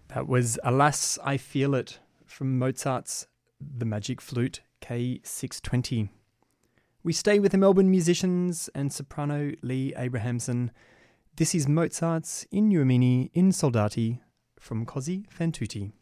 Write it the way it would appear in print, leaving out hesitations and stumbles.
That was Alas, I Feel It from Mozart's The Magic Flute K620. We stay with the Melbourne musicians and soprano Lee Abrahamson. This is Mozart's In Uomini in Soldati from Così fan tutti.